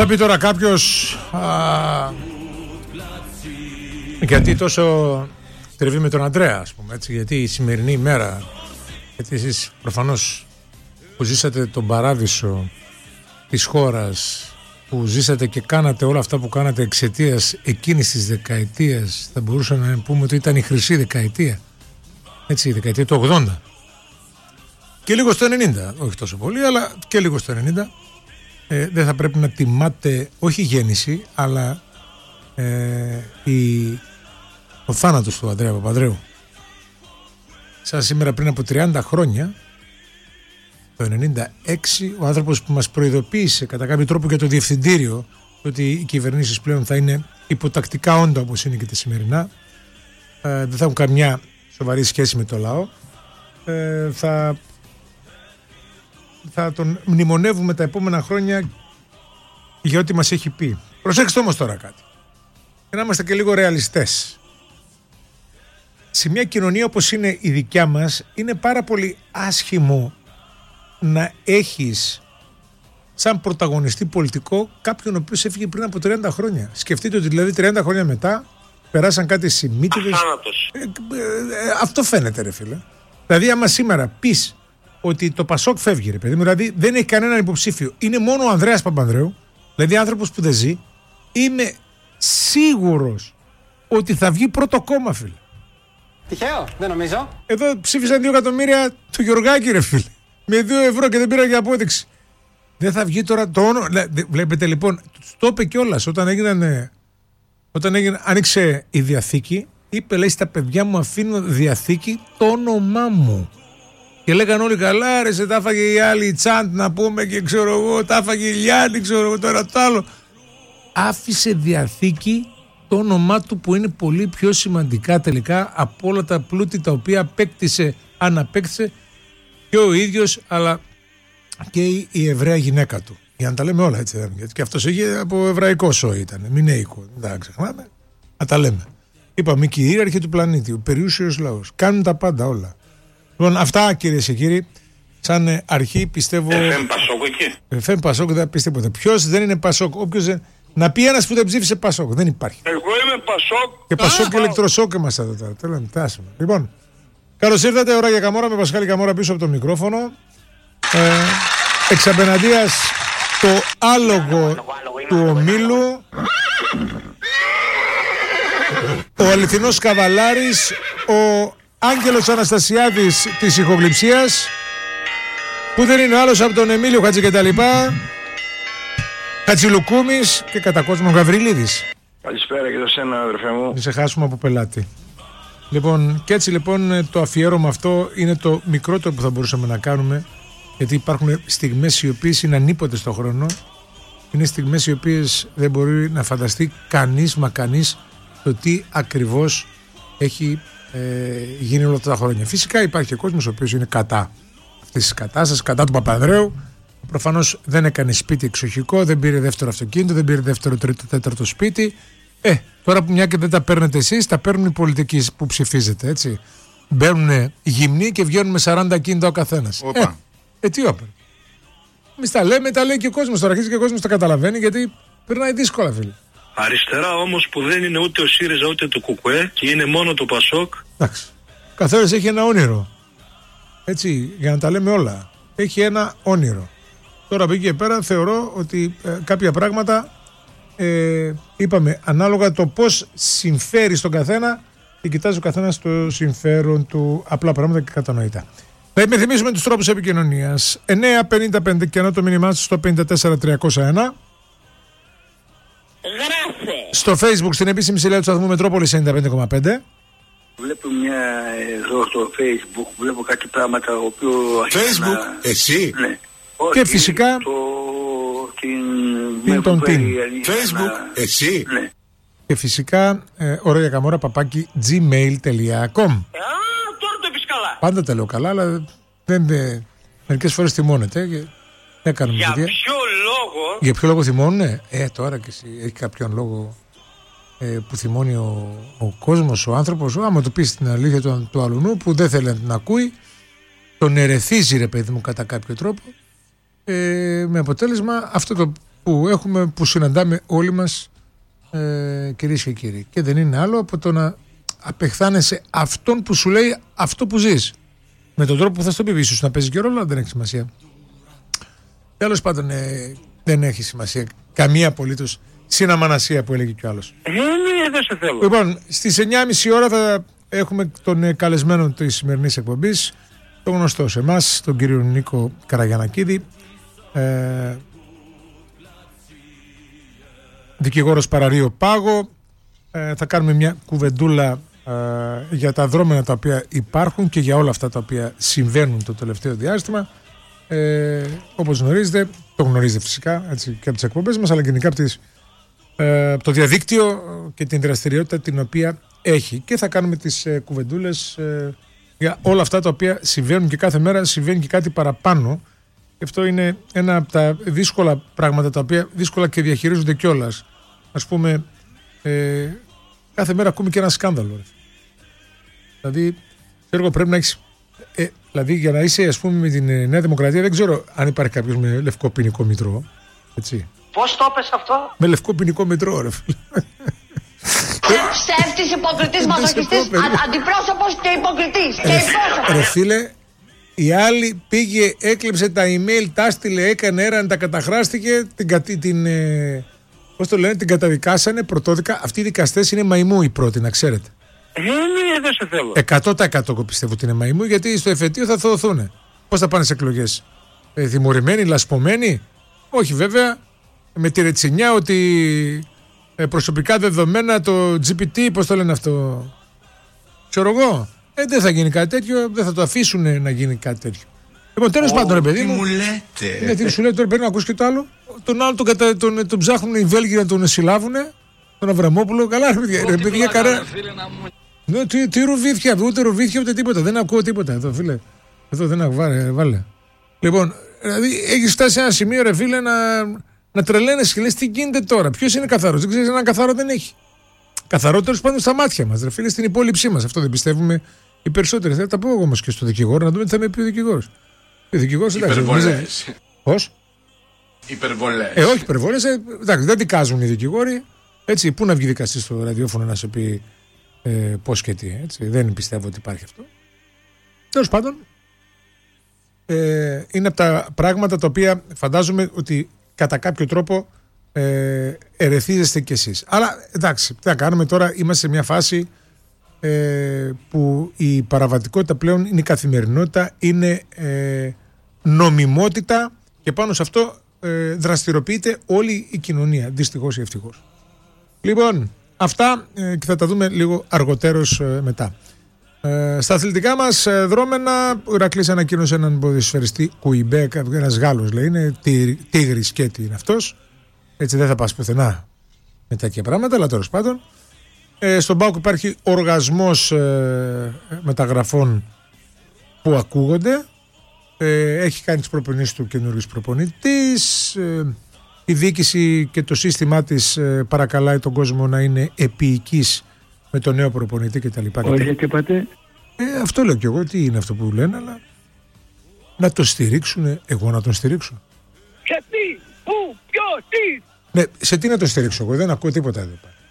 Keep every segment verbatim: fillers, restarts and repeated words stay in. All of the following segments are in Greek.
πει τώρα κάποιος α, γιατί τόσο τριβεί με τον Αντρέα, ας πούμε, έτσι, γιατί η σημερινή ημέρα, γιατί εσείς προφανώς που ζήσατε τον παράδεισο της χώρας, που ζήσατε και κάνατε όλα αυτά που κάνατε εξαιτίας εκείνης της δεκαετίας, θα μπορούσαμε να πούμε ότι ήταν η χρυσή δεκαετία, έτσι, η δεκαετία του ογδόντα και λίγο στο ενενήντα, όχι τόσο πολύ, αλλά και λίγο στο ενενήντα. Ε, δεν θα πρέπει να τιμάτε όχι η γέννηση, αλλά ε, η, ο θάνατος του Ανδρέα Παπανδρέου. Σαν σήμερα πριν από τριάντα χρόνια, το ενενήντα έξι, ο άνθρωπος που μας προειδοποίησε κατά κάποιο τρόπο για το διευθυντήριο ότι οι κυβερνήσεις πλέον θα είναι υποτακτικά όντα, όπως είναι και τα σημερινά, ε, δεν θα έχουν καμιά σοβαρή σχέση με το λαό, ε, θα θα τον μνημονεύουμε τα επόμενα χρόνια για ό,τι μας έχει πει. Προσέξτε όμως τώρα κάτι, για να είμαστε και λίγο ρεαλιστές. Σε μια κοινωνία όπως είναι η δικιά μας, είναι πάρα πολύ άσχημο να έχεις σαν πρωταγωνιστή πολιτικό κάποιον ο οποίος έφυγε πριν από τριάντα χρόνια. Σκεφτείτε ότι δηλαδή τριάντα χρόνια μετά περάσαν κάτι σημίτιδες. Ε, ε, ε, αυτό φαίνεται, ρε φίλε. Δηλαδή άμα σήμερα πεις ότι το Πασόκ φεύγει, ρε παιδί μου, δηλαδή δεν έχει κανέναν υποψήφιο, είναι μόνο ο Ανδρέας Παπανδρέου, δηλαδή άνθρωπος που δεν ζει, είμαι σίγουρος ότι θα βγει πρώτο κόμμα, φίλε. Τυχαίο, δεν νομίζω. Εδώ ψήφισαν δύο εκατομμύρια του Γιωργάκη, ρε φίλε, με δύο ευρώ και δεν πήρα για απόδειξη. Δεν θα βγει τώρα το όνομα. Βλέπετε λοιπόν, το είπε κιόλας όταν έγιναν, όταν έγινε, άνοιξε η Διαθήκη, είπε, λέει, στα παιδιά μου αφήνω Διαθήκη το όνομά μου. Και λέγαν όλοι, καλά ρε, σε τα έφαγε η άλλη Τσάντ να πούμε, και ξέρω εγώ, τα έφαγε η Λιάννη, ξέρω εγώ, το ένα το άλλο. Άφησε Διαθήκη το όνομά του, που είναι πολύ πιο σημαντικά τελικά από όλα τα πλούτη τα οποία απέκτησε, αν απέκτησε και ο ίδιος, αλλά και η, η Εβραία γυναίκα του. Για να τα λέμε όλα, έτσι, γιατί και αυτός είχε από εβραϊκό σώο, ήταν, μινέικο, δεν τα ξεχνάμε, να τα λέμε. Είπαμε, η κυρίαρχη του πλανήτη, ο περιούσιος λαός, κάνουν τα πάντα όλα. Λοιπόν, αυτά, κυρίες και κύριοι, σαν αρχή πιστεύω. εφ εμ Πασόκ εκεί. εφ εμ Πασόκ δεν πει τίποτα. Ποιος δεν είναι Πασόκ, όποιος δεν... Να πει ένας που δεν ψήφισε Πασόκ, δεν υπάρχει. Εγώ είμαι Πασόκ. Και Πασόκ και ηλεκτροσόκ είμαστε εδώ τώρα. Τέλος, φτάσαμε. Λοιπόν, καλώς ήρθατε, ώρα για Καμόρα, με Πασχάλη Καμόρα πίσω από το μικρόφωνο. Ε, εξ απέναντίας το άλογο του ομίλου, ο αληθινός καβαλάρης, ο Άγγελος Αναστασιάδης της ηχογλυψίας, που δεν είναι άλλος από τον Εμίλιο Χατζικεταλιπά, Χατζηλουκούμης και κατά κόσμο Γαβριλίδης. Καλησπέρα και το σένα, αδερφέ μου. Μην σε χάσουμε από πελάτη. Λοιπόν, και έτσι λοιπόν το αφιέρωμα αυτό είναι το μικρότερο που θα μπορούσαμε να κάνουμε, γιατί υπάρχουν στιγμές οι οποίες είναι ανίποτες στον χρόνο. Είναι στιγμές οι οποίες δεν μπορεί να φανταστεί κανείς μα κανείς το τι ακριβώς έχει ε, γίνει όλα αυτά τα χρόνια. Φυσικά υπάρχει και κόσμος ο οποίος είναι κατά αυτής της κατάστασης, κατά του Παπανδρέου. Προφανώς δεν έκανε σπίτι εξοχικό, δεν πήρε δεύτερο αυτοκίνητο, δεν πήρε δεύτερο, τρίτο, τέταρτο σπίτι. Ε, τώρα που μια και δεν τα παίρνετε εσείς, τα παίρνουν οι πολιτικοί που ψηφίζετε, έτσι. Μπαίνουν γυμνοί και βγαίνουν με σαράντα κίνητα ο καθένας. Ε, ε, τι όπερ. Εμείς τα λέμε, τα λέει και ο κόσμος, τώρα αρχίζει και ο κόσμος τα καταλαβαίνει, γιατί περνάει δύσκολα, φίλε. Αριστερά όμως που δεν είναι ούτε ο ΣΥΡΙΖΑ ούτε το ΚΚΕ και είναι μόνο το Πασόκ. Εντάξει. Καθένας έχει ένα όνειρο. Έτσι, για να τα λέμε όλα. Έχει ένα όνειρο. Τώρα από εκεί και πέρα θεωρώ ότι ε, κάποια πράγματα ε, είπαμε ανάλογα το πώς συμφέρει στον καθένα και κοιτάζει ο καθένας το συμφέρον του, απλά πράγματα και κατανοητά. Να υπενθυμίσουμε τους τρόπους επικοινωνίας. εννιά πενήντα πέντε και ενώ το μήνυμά σας στο πέντε τέσσερα τριακόσια ένα. Γράφε. Στο Facebook στην επίσημη σελίδα του σταθμού Μετρόπολης ενενήντα πέντε κόμμα πέντε. Βλέπω μια εδώ στο Facebook, βλέπω κάτι πράγματα ο οποίο Facebook, να... εσύ? Ναι. Και φυσικά το... την τον την Facebook, να... εσύ? Ναι. Και φυσικά ε, ωραία καμόρα παπάκι gmail τελεία com. Α, τώρα το είπες καλά. Πάντα τα λέω καλά, αλλά δεν, ε, μερικές φορές θυμώνεται και δεν κάνουμε Για τέτοια. ποιο λόγο? Για ποιο λόγο θυμώνουνε? Ε, τώρα και εσύ έχει κάποιον λόγο ε, που θυμώνει ο, ο κόσμος, ο άνθρωπος. Άμα του πεις την αλήθεια του, του αλουνού που δεν θέλει να την ακούει, τον ερεθίζει, ρε παιδί μου, κατά κάποιο τρόπο, ε, με αποτέλεσμα αυτό το που που έχουμε, που συναντάμε όλοι μας, ε, κυρίες και κύριοι. Και δεν είναι άλλο από το να απεχθάνεσαι αυτόν που σου λέει αυτό που ζεις. Με τον τρόπο που θα στο πει, ίσως να παίζει και ρόλο, αλλά δεν έχει σημασία. Τέλος πάντων, ε, δεν έχει σημασία καμία απολύτως συναμανασία που έλεγε κι ο άλλος. Ε, ναι, δεν σε θέλω. Λοιπόν, στις εννιά και μισή ώρα θα έχουμε τον ε, καλεσμένο της σημερινής εκπομπής, τον γνωστό σε εμάς, τον κύριο Νίκο Καραγιαννακίδη, ε, δικηγόρος Παραρείο Πάγο. Ε, θα κάνουμε μια κουβεντούλα ε, για τα δρόμενα τα οποία υπάρχουν και για όλα αυτά τα οποία συμβαίνουν το τελευταίο διάστημα. Ε, όπως γνωρίζετε, το γνωρίζετε φυσικά έτσι, και από τις εκπομπές μας, αλλά και γενικά από, τις, ε, από το διαδίκτυο και την δραστηριότητα την οποία έχει. Και θα κάνουμε τις ε, κουβεντούλες ε, για όλα αυτά τα οποία συμβαίνουν, και κάθε μέρα συμβαίνει και κάτι παραπάνω. Και αυτό είναι ένα από τα δύσκολα πράγματα τα οποία δύσκολα και διαχειρίζονται κιόλας. Ας πούμε, ε, κάθε μέρα ακούμε και ένα σκάνδαλο. Ρε. Δηλαδή, ξέρω, πρέπει να έχεις. Ε, δηλαδή, για να είσαι, ας πούμε, με την ε, Νέα Δημοκρατία, δεν ξέρω αν υπάρχει κάποιος με λευκό ποινικό μητρό. Έτσι. Πώς το έπες αυτό? Με λευκό ποινικό μητρό, ρε. Ψεύτης, υποκριτής, μασοχιστής, αντιπρόσωπος και υποκριτής. Και υπόσωπος. Ρε φίλε, η άλλη πήγε, έκλεψε τα email, τα έστειλε, έκανε έραν, τα καταχράστηκε, την, κατη, την ε, πώς το λένε, την καταδικάσανε πρωτόδικα. Αυτοί οι δικαστές είναι μαϊμού οι πρώτοι, να ξέρετε. Ε, ναι, δεν σε θέλω. εκατό τοις εκατό εγώ πιστεύω ότι είναι μαϊμού, γιατί στο εφετείο θα θωωθούν. Πώς θα πάνε σε εκλογές? Ε, δημορημένοι, λασπωμένοι? Όχι βέβαια, με τη ρετσινιά ότι ε, προσωπικά δεδομένα, το τζι πι τι, πώς το λένε αυτό, ξέρω εγώ. Ε, δεν θα γίνει κάτι τέτοιο, δεν θα το αφήσουν να γίνει κάτι τέτοιο. Λοιπόν, τέλος πάντων, ρε παιδί μου. Τι μου λέτε. Ναι, τι σου λέει τώρα, πρέπει να ακούσει και το άλλο. Τον άλλο τον, κατα... τον, τον ψάχνουν οι Βέλγοι να τον συλλάβουν. Τον Αβραμόπουλο. Καλά, ρε παιδιά. Ρε παιδιά, καρά. Ναι, τι, τι ρουβίθια, ούτε ρουβίθια ούτε τίποτα. Δεν ακούω τίποτα εδώ, φίλε. Εδώ δεν ακούω, βάλε, βάλε. Λοιπόν, δηλαδή έχει φτάσει σε ένα σημείο, ρε φίλε, να, να τρελαίνεσαι και λες τι γίνεται τώρα. Ποιος είναι καθαρός? Δεν ξέρεις, έναν καθαρό δεν έχει. Καθαρότερο πάντων στα μάτια μας, ρε φίλε, στην υπόλοιψή μας. Αυτό δεν πιστεύουμε οι περισσότεροι. Θα τα πω εγώ όμως και στο δικηγόρο, να δούμε τι θα με πει ο δικηγόρος. Ο δικηγόρος, εντάξει. Υπερβολές. Πώς? Υπερβολές. Ε, όχι υπερβολές. Ε, εντάξει, δεν δικάζουν οι δικηγόροι. Έτσι, πού να βγει δικαστής στο ραδιόφωνο να σε πει ε, πώς και τι. Έτσι, δεν πιστεύω ότι υπάρχει αυτό. Τέλος πάντων, ε, είναι από τα πράγματα τα οποία φαντάζομαι ότι κατά κάποιο τρόπο ε, ερεθίζεστε κι εσείς. Αλλά εντάξει, τι θα κάνουμε τώρα, είμαστε σε μια φάση ε, που η παραβατικότητα πλέον είναι η καθημερινότητα, είναι ε, νομιμότητα, και πάνω σε αυτό ε, δραστηριοποιείται όλη η κοινωνία, δυστυχώς ή ευτυχώς. Λοιπόν, αυτά ε, και θα τα δούμε λίγο αργοτέρως ε, μετά. Ε, στα αθλητικά μας ε, δρόμενα, ο Ηρακλής ανακοίνωσε έναν ποδοσφαιριστή Κουιμπέκ, ένας Γάλλος λέει, είναι τίγρης σκέτη είναι αυτός. Έτσι δεν θα πας πουθενά με τέτοια πράγματα, αλλά τέλος πάντων. Ε, στον ΠΑΟΚ υπάρχει οργασμός ε, μεταγραφών που ακούγονται. Ε, έχει κάνει τις προπονήσεις του καινούργιος προπονητής. Ε, η διοίκηση και το σύστημά της ε, παρακαλάει τον κόσμο να είναι επίοικης με τον νέο προπονητή κτλ. Όχι και πατέ. Ε, αυτό λέω κι εγώ, τι είναι αυτό που λένε, αλλά να το στηρίξουν, εγώ να τον στηρίξω. Σε τι, πού, ποιο, τι. Ναι, σε τι να το στηρίξω εγώ, δεν ακούω τίποτα εδώ πέρα.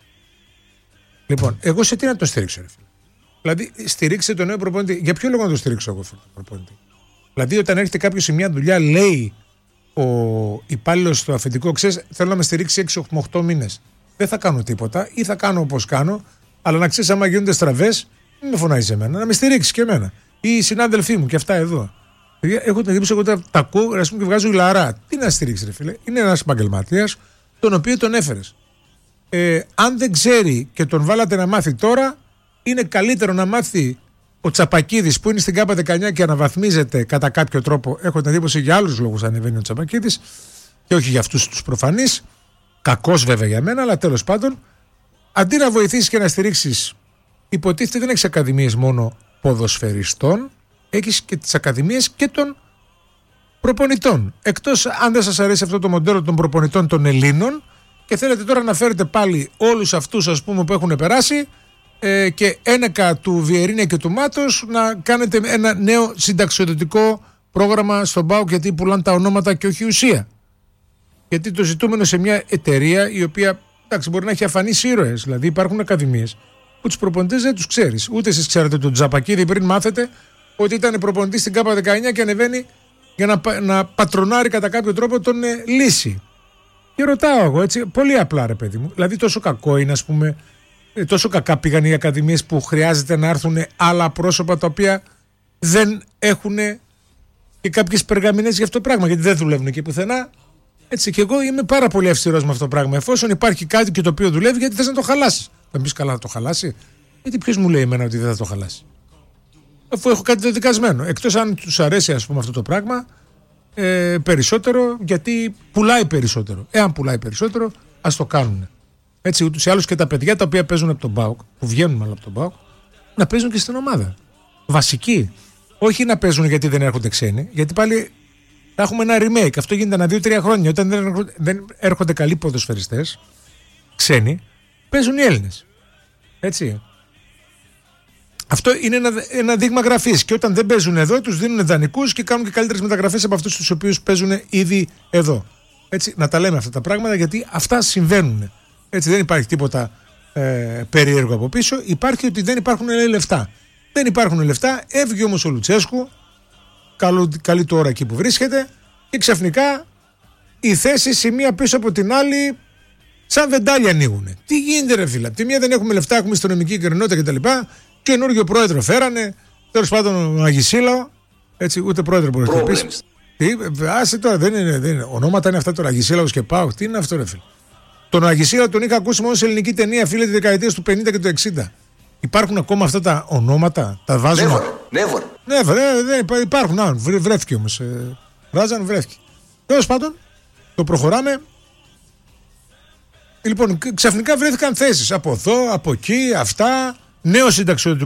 Λοιπόν, εγώ σε τι να το στηρίξω, ρε φίλε? Δηλαδή, στηρίξτε τον νέο προπονητή. Για ποιο λόγο να το στηρίξω εγώ, φίλε, τον προπονητή? Δηλαδή, όταν έρχεται κάποιο σε μια δουλειά, λέει ο υπάλληλος στο αφεντικό, ξέρεις, θέλω να με στηρίξει έξι με οκτώ μήνες. Δεν θα κάνω τίποτα ή θα κάνω όπως κάνω, αλλά να ξέρεις, άμα γίνονται στραβές, μην με φωνάζεις εμένα, να με στηρίξει και εμένα. Ή οι συνάδελφοί μου και αυτά εδώ. Έχω την εντύπωση, εγώ τα, τα ακούω, ας πούμε, και βγάζω γλαρά. Τι να στηρίξει, ρε φίλε? Είναι ένας επαγγελματίας, τον οποίο τον έφερες. Ε, αν δεν ξέρει και τον βάλατε να μάθει τώρα, είναι καλύτερο να μάθει ο Τσαπακίδης που είναι στην ΚΑΠΑ δεκαεννιά και αναβαθμίζεται κατά κάποιο τρόπο. Έχω την εντύπωση για άλλους λόγους ανεβαίνει ο Τσαπακίδης και όχι για αυτούς τους προφανείς. Κακός βέβαια για μένα, αλλά τέλος πάντων, αντί να βοηθήσεις και να στηρίξεις, υποτίθεται δεν έχεις ακαδημίες μόνο ποδοσφαιριστών, έχεις και τις ακαδημίες και των προπονητών. Εκτός αν δεν σας αρέσει αυτό το μοντέλο των προπονητών των Ελλήνων και θέλετε τώρα να φέρετε πάλι όλους αυτούς, ας πούμε, που έχουν περάσει ε, και ένεκα του Βιερίνια και του Μάτος να κάνετε ένα νέο συνταξιοδοτικό πρόγραμμα στον ΠΑΟΚ, γιατί πουλάνε τα ονόματα και όχι η ουσία. Γιατί το ζητούμενο σε μια εταιρεία η οποία εντάξει, μπορεί να έχει αφανείς ήρωες. Δηλαδή υπάρχουν ακαδημίες που τους προπονητές δεν τους ξέρεις. Ούτε εσείς ξέρετε τον Τζαπακίδη πριν μάθετε ότι ήταν προπονητής στην ΚΑΠΑ δεκαεννιά και ανεβαίνει για να, να πατρονάρει κατά κάποιο τρόπο τον ε, Λύση. Και ρωτάω εγώ έτσι, πολύ απλά ρε παιδί μου. Δηλαδή τόσο κακό είναι, ας πούμε, ε, τόσο κακά πήγαν οι ακαδημίες που χρειάζεται να έρθουν άλλα πρόσωπα τα οποία δεν έχουν και κάποιες περγαμηνές για αυτό το πράγμα, γιατί δεν δουλεύουν εκεί πουθενά. Έτσι, και εγώ είμαι πάρα πολύ αυστηρός με αυτό το πράγμα. Εφόσον υπάρχει κάτι και το οποίο δουλεύει, γιατί θες να το χαλάσεις. Θα μπεις καλά να το χαλάσει. Γιατί ποιος μου λέει εμένα ότι δεν θα το χαλάσει. Αφού έχω κάτι δεδικασμένο. Εκτός αν τους αρέσει, ας πούμε, αυτό το πράγμα ε, περισσότερο, γιατί πουλάει περισσότερο. Εάν πουλάει περισσότερο, ας το κάνουν. Έτσι, ούτως ή άλλως και τα παιδιά τα οποία παίζουν από τον ΠΑΟΚ, που βγαίνουν μάλλον από τον ΠΑΟΚ, να παίζουν και στην ομάδα. Βασική. Όχι να παίζουν γιατί δεν έρχονται ξένοι, γιατί πάλι θα έχουμε ένα remake. Αυτό γίνεται ανά δύο-τρία χρόνια. Όταν δεν έρχονται, δεν έρχονται καλοί ποδοσφαιριστές, ξένοι, παίζουν οι Έλληνες. Έτσι. Αυτό είναι ένα, ένα δείγμα γραφής. Και όταν δεν παίζουν εδώ, τους δίνουν δανεικούς και κάνουν και καλύτερες μεταγραφές από αυτούς τους οποίους παίζουν ήδη εδώ. Έτσι, να τα λέμε αυτά τα πράγματα, γιατί αυτά συμβαίνουν. Έτσι, δεν υπάρχει τίποτα ε, περίεργο από πίσω. Υπάρχει ότι δεν υπάρχουν λεφτά. Δεν υπάρχουν λεφτά. Έβγε όμως ο Λουτσέσκου, καλή, καλή του ώρα εκεί που βρίσκεται, και ξαφνικά οι θέσεις η μία πίσω από την άλλη σαν βεντάλια ανοίγουν. Τι γίνεται ρε φίλε? Από τη μία δεν έχουμε λεφτά, έχουμε αστυνομική ικανότητα κτλ. Καινούργιο πρόεδρο φέρανε, τέλος πάντων ο Αγισίλαο, έτσι, ούτε πρόεδρο μπορεί να πει. Τι, άσε τώρα, δεν είναι, δεν είναι. Ονόματα είναι αυτά τώρα, Αγισίλαος και ΠΑΟΚ. Τι είναι αυτό ρε φίλε? Τον Αγισίλαο τον είχα ακούσει μόνο σε ελληνική ταινία, φίλε, τη δεκαετία του πενήντα και του εξήντα. Υπάρχουν ακόμα αυτά τα ονόματα, τα βάζουν. Never, never. Never, δεν υπάρχουν, α, βρέθηκε όμως. Ε, βράζαν, βρέθηκε. Τέλος πάντων, το προχωράμε. Λοιπόν, ξαφνικά βρέθηκαν θέσεις από εδώ, από εκεί, αυτά. Νέο συνταξιοδοτικό